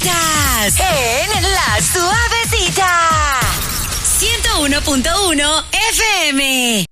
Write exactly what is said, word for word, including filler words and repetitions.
Suavecitas en La Suavecita ciento uno punto uno F M.